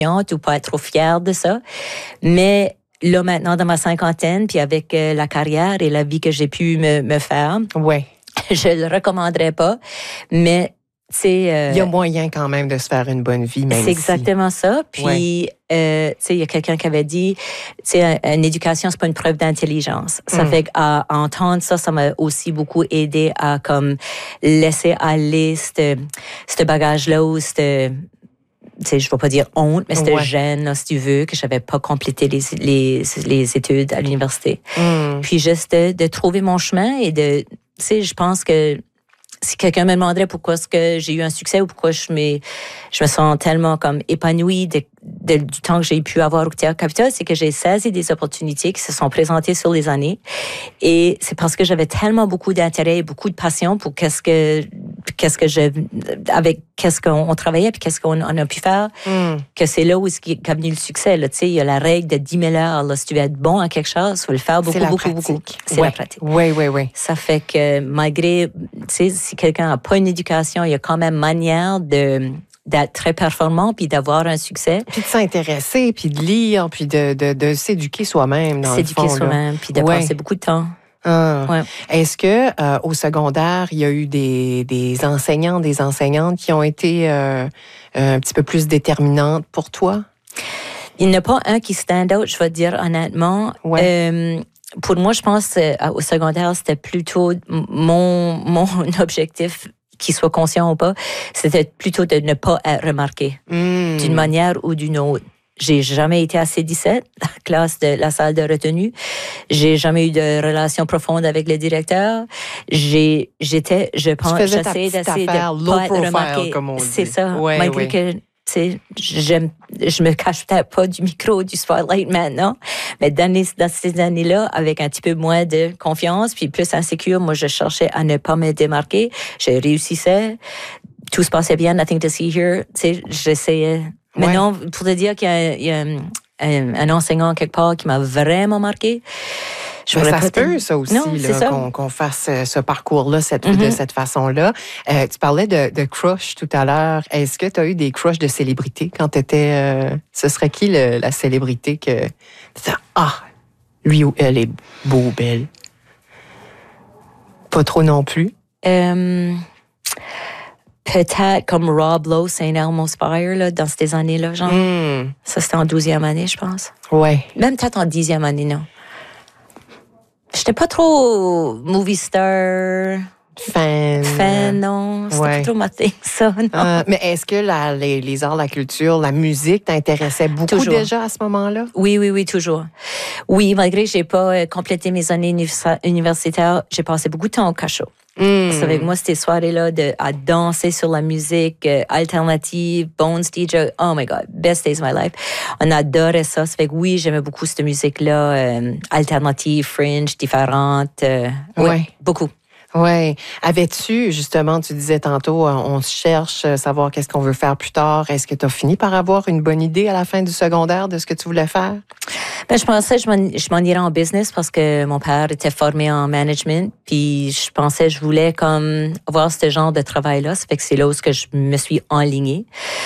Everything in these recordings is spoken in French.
ou pas être trop fière de ça. Mais là, maintenant, dans ma cinquantaine, puis avec la carrière et la vie que j'ai pu me faire, je le recommanderais pas. Mais il y a moyen quand même de se faire une bonne vie, même c'est exactement ça. Puis, il y a quelqu'un qui avait dit, une éducation, c'est pas une preuve d'intelligence. Ça fait qu'à entendre ça, ça m'a aussi beaucoup aidé à comme laisser aller ce bagage-là ou je vais pas dire honte, mais c'était gêne, là, si tu veux, que j'avais pas complété les études à l'université. Puis juste de trouver mon chemin et je pense que si quelqu'un me demanderait pourquoi est-ce que j'ai eu un succès ou pourquoi je me sens tellement comme épanouie du temps que j'ai pu avoir au Théâtre Capitole, c'est que j'ai saisi des opportunités qui se sont présentées sur les années. Et c'est parce que j'avais tellement beaucoup d'intérêt et beaucoup de passion pour qu'est-ce qu'on travaillait puis qu'est-ce qu'on a pu faire, que c'est là où est venu le succès. Là. Il y a la règle de 10 000 heures. Là. Si tu veux être bon à quelque chose, il faut le faire beaucoup. C'est la pratique. Oui. Ça fait que malgré, si quelqu'un n'a pas une éducation, il y a quand même manière d'être très performant puis d'avoir un succès. Puis de s'intéresser, puis de lire, puis de s'éduquer soi-même, dans le fond. S'éduquer soi-même, puis de passer beaucoup de temps. Est-ce que au secondaire, il y a eu des enseignants, des enseignantes qui ont été un petit peu plus déterminantes pour toi? Il n'y en a pas un qui stand out, je vais te dire honnêtement. Pour moi, je pense au secondaire, c'était plutôt mon objectif, qu'il soit conscient ou pas, c'était plutôt de ne pas être remarqué d'une manière ou d'une autre. J'ai jamais été à C17, la classe de la salle de retenue. J'ai jamais eu de relation profonde avec le directeur. Je pense, j'essayais d'essayer de pas être remarqué. Comme on dit. C'est ça. Malgré que, je me cache peut-être pas du micro, du spotlight maintenant, mais dans ces années-là, avec un petit peu moins de confiance, puis plus insécure, moi, je cherchais à ne pas me démarquer. Je réussissais. Tout se passait bien, nothing to see here. J'essayais. Mais non, pour te dire qu'il y a un enseignant quelque part qui m'a vraiment marqué. Ça se peut, ça aussi, qu'on fasse ce parcours-là de cette façon-là. Tu parlais de crush tout à l'heure. Est-ce que tu as eu des crushs de célébrités quand tu étais... ce serait qui la célébrité que... lui ou elle est beau ou belle? Pas trop non plus? Peut-être comme Rob Lowe, St. Elmo's Fire, là, dans ces années-là, genre. Ça, c'était en 12e année, je pense. Ouais. Même peut-être en 10e année, non. J'étais pas trop movie star. Fan, non. C'était pas trop ma thing, ça, non. Mais est-ce que les arts, la culture, la musique t'intéressait beaucoup déjà à ce moment-là? Oui, toujours. Oui, malgré que j'ai pas complété mes années universitaires, j'ai passé beaucoup de temps au cachot. C'est avec moi, ces soirées-là à danser sur la musique alternative, Bones DJ, oh my God, best days of my life. On adorait ça. Ça fait que oui, j'aimais beaucoup cette musique-là, alternative, fringe, différente. Oui, beaucoup. Oui. Avais-tu, justement, tu disais tantôt, on se cherche, savoir qu'est-ce qu'on veut faire plus tard. Est-ce que tu as fini par avoir une bonne idée à la fin du secondaire de ce que tu voulais faire? Je pensais que je m'en irais en business parce que mon père était formé en management. Puis je pensais que je voulais comme avoir ce genre de travail-là. Ça fait que c'est là où je me suis enlignée.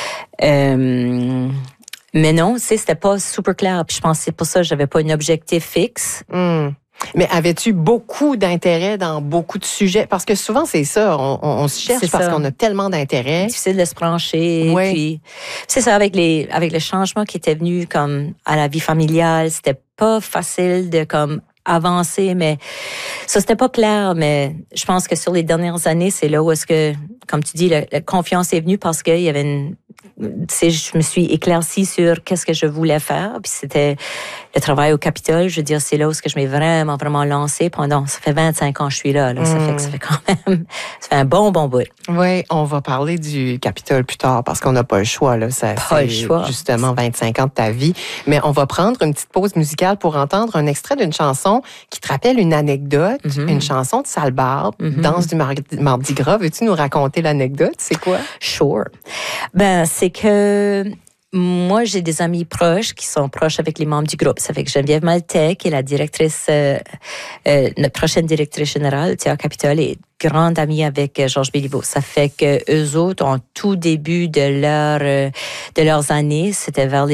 Mais non, c'était pas super clair. Puis je pensais pour ça, j'avais pas un objectif fixe. Mais avais-tu beaucoup d'intérêt dans beaucoup de sujets? Parce que souvent, c'est ça, on se cherche parce qu'on a tellement d'intérêt. C'est difficile de se brancher. Puis, c'est ça, avec le changement qui était venu comme à la vie familiale, c'était pas facile de comme avancer, mais ça, c'était pas clair. Mais je pense que sur les dernières années, c'est là où est-ce que, comme tu dis, la confiance est venue parce qu'il y avait je me suis éclaircie sur qu'est-ce que je voulais faire. Puis c'était le travail au Capitole. Je veux dire, c'est là où je m'ai vraiment, vraiment lancée pendant... Ça fait 25 ans que je suis là. Ça fait quand même... Ça fait un bon bout. Oui, on va parler du Capitole plus tard parce qu'on n'a pas le choix. Là. C'est justement 25 ans de ta vie. Mais on va prendre une petite pause musicale pour entendre un extrait d'une chanson qui te rappelle une anecdote, une chanson de Sale Barbe, Danse du Mardi Gras. Veux-tu nous raconter l'anecdote? C'est quoi? Sure. C'est que moi, j'ai des amis proches qui sont proches avec les membres du groupe. Ça fait que Geneviève Maltais, qui est la directrice, notre prochaine directrice générale, Théa Capitole, est grande amie avec Georges Béliveau. Ça fait que eux autres, en tout début de leurs années, c'était vers les